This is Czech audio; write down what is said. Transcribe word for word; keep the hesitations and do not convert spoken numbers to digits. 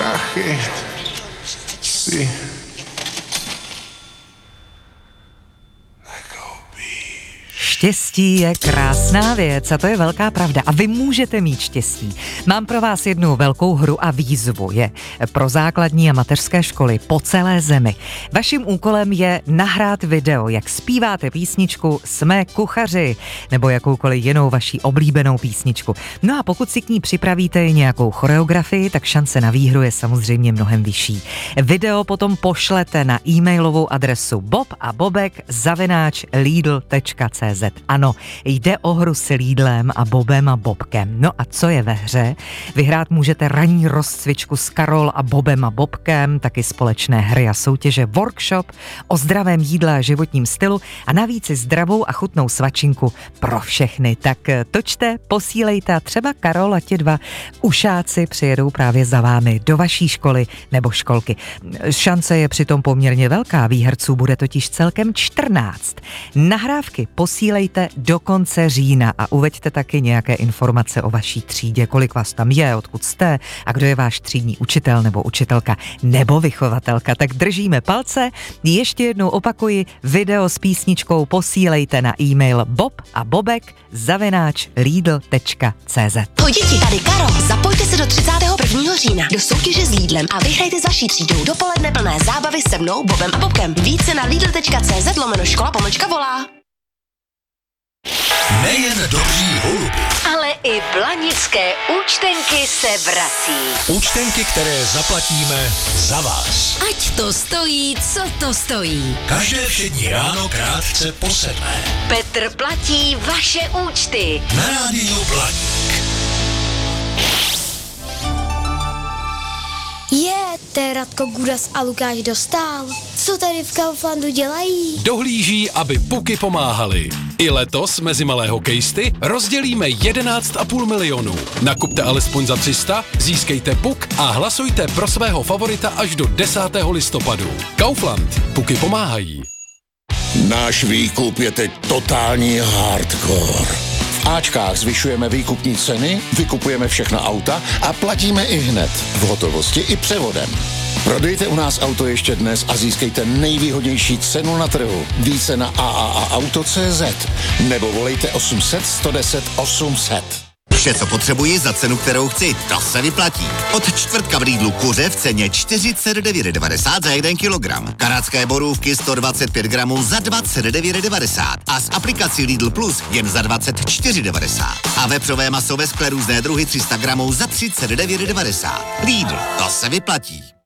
prachy. Ty... Štěstí je krásná věc a to je velká pravda a vy můžete mít štěstí. Mám pro vás jednu velkou hru a výzvu. Je pro základní a mateřské školy po celé zemi. Vaším úkolem je nahrát video, jak zpíváte písničku Jsme kuchaři nebo jakoukoliv jinou vaší oblíbenou písničku. No a pokud si k ní připravíte nějakou choreografii, tak šance na výhru je samozřejmě mnohem vyšší. Video potom pošlete na e-mailovou adresu bob a bobek zavináč lidl tečka cé zet. Ano, jde o hru s Lidlem a Bobem a Bobkem. No a co je ve hře? Vyhrát můžete ranní rozcvičku s Karol a Bobem a Bobkem, taky společné hry a soutěže, workshop o zdravém jídle a životním stylu a navíc i zdravou a chutnou svačinku pro všechny. Tak točte, posílejte a třeba Karol a ti dva ušáci přijedou právě za vámi do vaší školy nebo školky. Šance je přitom poměrně velká, výherců bude totiž celkem čtrnáct. Nahrávky posílejte do konce října a uveďte taky nějaké informace o vaší třídě, kolik vás tam je, odkud jste a kdo je váš třídní učitel nebo učitelka nebo vychovatelka. Tak držíme palce. Ještě jednou opakuji, video s písničkou posílejte na e-mail bob a bobek zavináč lidl tečka cé zet. Ahoj děti, tady Karol. Zapojte se do třicátého prvního října do soutěže s Lidlem a vyhrajte s vaší třídou dopoledne plné zábavy se mnou, Bobem a Bobkem. Více na lidl tečka cé zet lomeno škola pomlčka volá. Nejen dobří holubi, ale i blanické účtenky se vrací. účtenky, které zaplatíme za vás. Ať to stojí, co to stojí. Každé všední ráno krátce po sedmé. Petr platí vaše účty. Na rádiu Blaník. Je, to je Radko Gudas a Lukáš Dostál. Co tady v Kauflandu dělají? Dohlíží, aby puky pomáhaly. I letos mezi malé hokejisty rozdělíme jedenáct a půl milionu. Nakupte alespoň za tři sta, získejte puk a hlasujte pro svého favorita až do desátého listopadu. Kaufland. Puky pomáhají. Náš výkup je teď totální hardcore. V Ačkách zvyšujeme výkupní ceny, vykupujeme všechna auta a platíme i hned, v hotovosti i převodem. Prodejte u nás auto ještě dnes a získejte nejvýhodnější cenu na trhu. Více na a a a auto tečka cé zet nebo volejte osm set, sto deset, osm set. Vše, co potřebuji za cenu, kterou chci, to se vyplatí. Od čtvrtka v Lidlu kuře v ceně čtyřicet devět devadesát za jeden kilogram. Kanadské borůvky sto dvacet pět gramů za dvacet devět devadesát a s aplikací Lidl Plus jen za dvacet čtyři devadesát. A vepřové maso ve skle různé druhy tři sta gramů za třicet devět devadesát. Lidl, to se vyplatí.